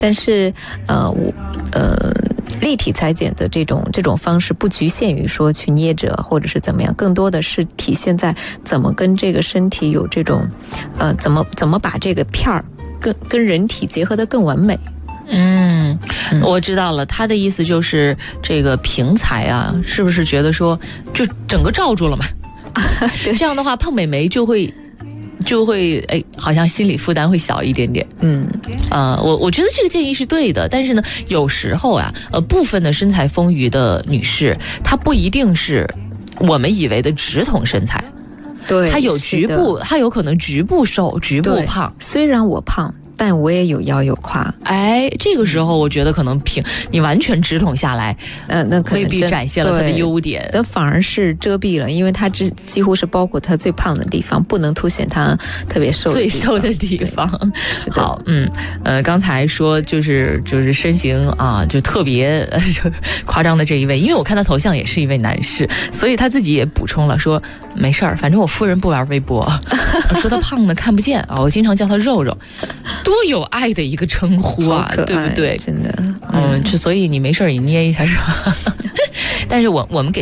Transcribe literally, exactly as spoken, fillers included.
但是呃我呃立体裁剪的这种这种方式不局限于说去捏着或者是怎么样，更多的是体现在怎么跟这个身体有这种呃怎么怎么把这个片儿跟跟人体结合得更完美。 嗯，我知道了，他的意思就是这个平裁啊，是不是觉得说就整个罩住了嘛？这样的话胖美眉就会就会哎，好像心理负担会小一点点。 嗯， 呃，我我觉得这个建议是对的，但是呢，有时候啊，呃，部分的身材丰腴的女士，她不一定是我们以为的直筒身材， 对， 她有局部，她有可能局部瘦、局部胖。 虽然我胖，但我也有腰有胯。 哎，这个时候我觉得可能平你完全直筒下来， 呃，那可能未必展现了它的优点， 那反而是遮蔽了，因为它只几乎是包括它最胖的地方，不能凸显它特别瘦的最瘦的地方。好，嗯，呃，刚才说就是就是身形啊，就特别呃夸张的这一位，因为我看他头像也是一位男士，所以他自己也补充了说，没事儿，反正我夫人不玩微博，说他胖的看不见啊，我经常叫他肉肉。多有爱的一个称呼啊，对不对？ 真的， 嗯，就所以你没事你捏一下是吧？但是我我们给。